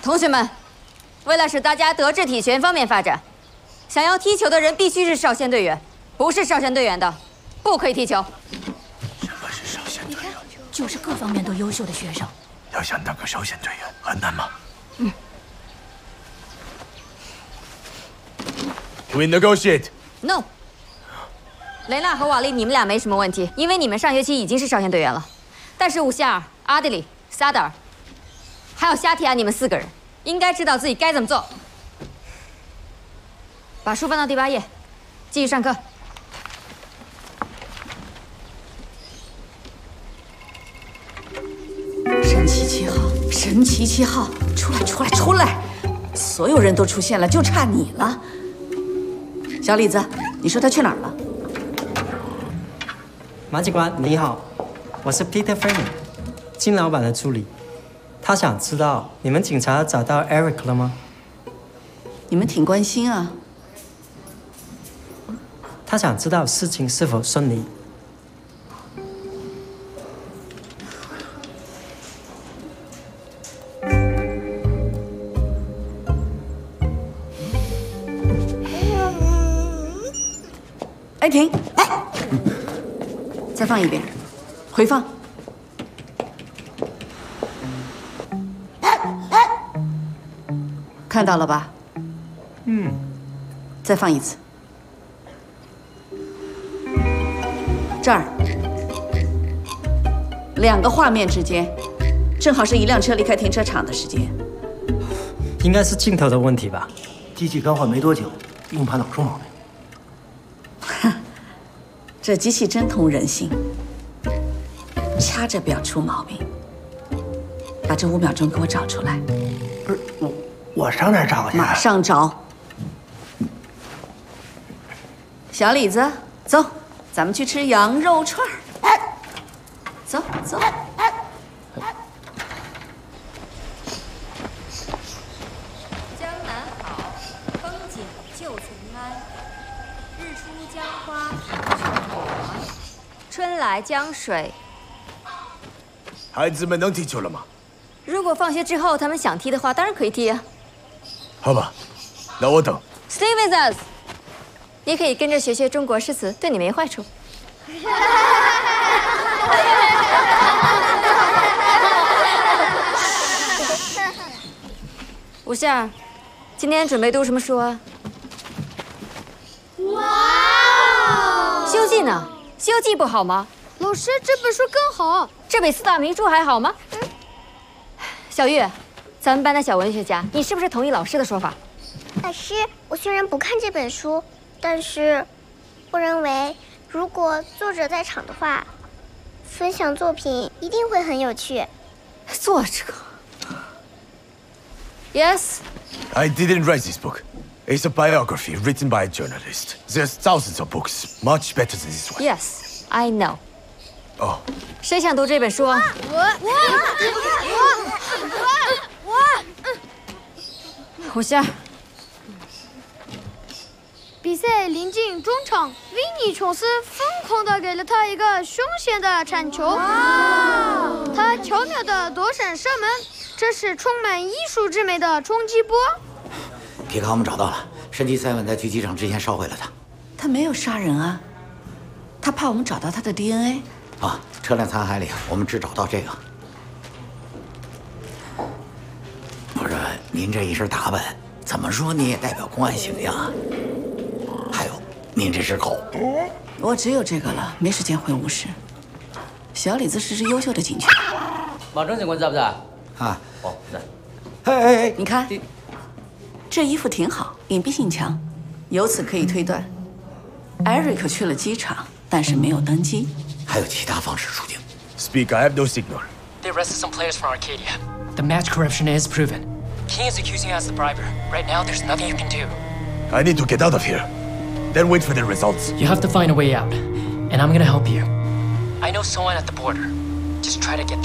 同学们，为了使大家德智体全方面发展，想要踢球的人必须是少先队员，不是少先队员的，不可以踢球。 什么是少先队员？ 就是各方面都优秀的学生。 要想当个少先队员很难吗？We negotiate. No。雷娜和瓦利，你们俩没什么问题，因为你们上学期已经是少先队员了。但是伍夏尔、阿德里、萨达尔，还有夏提亚，你们4个人应该知道自己该怎么做。把书翻到第8页，继续上课。 神奇7号，神奇7号，出来，出来，出来！所有人都出现了，就差你了。小李子，你说他去哪儿了？ 马警官你好，我是 Peter Fleming， 金老板的助理。他想知道你们警察找到 Eric 了吗？ 你们挺关心啊。 他想知道事情是否顺利。 哎，停！哎，再放一遍，回放。看到了吧？再放一次。这儿，2个画面之间，正好是一辆车离开停车场的时间。 应该是镜头的问题吧？ 机器刚换没多久，硬盘老出毛病。 这机器真通人性，掐着表出毛病。把这5秒钟给我找出来。 不是我上哪儿找去？ 马上找。小李子，走，咱们去吃羊肉串儿。走走。 江南好，风景旧曾谙。日出江花秋果，春来江水。 孩子们能踢球了吗？ 如果放学之后他们想踢的话，当然可以踢啊。 好吧，那我等。 Stay with us。你可以跟着学学中国诗词，对你没坏处。吴夏，今天准备读什么书啊？ 哇哦！ 西游记呢？西游记不好吗？ 老师，这本书更好。 这比4大名著还好吗？小玉，咱们班的小文学家，你是不是同意老师的说法？ 老师，我虽然不看这本书，但是我认为，如果作者在场的话，分享作品一定会很有趣。 作者 ？Yes. I didn't write this book. It's a biography written by a journalist. There's thousands of books, much better than this one. Yes, I know. 哦， 谁想读这本书？ 我。 胡夏。 比赛临近中场，维尼琼斯疯狂地给了他一个凶险的铲球，他巧妙地躲闪射门，这是充满艺术之美的冲击波。 皮卡我们找到了，神奇7在去机场之前烧毁了他。 他没有杀人啊，他怕我们找到他的 DNA。 啊，车辆残骸里我们只找到这个。不是，您这一身打扮，怎么说你也代表公安形象啊？还有，您这只狗。 我只有这个了，没时间回务室。小李子是只优秀的警犬。 马正警官在不在？ 啊， 哦，在。 哎， 你看，这衣服挺好，隐蔽性强，由此可以推断，艾瑞克去了机场，但是没有登机。 还有其他方式出境。 Speak, I have no signal. They arrested some players from Arcadia. The match corruption is proven. King is accusing us of bribery. Right now, there's nothing you can do. I need to get out of here. Then wait for the results. You have to find a way out, and I'm gonna help you. I know someone at the border. Just try to get there.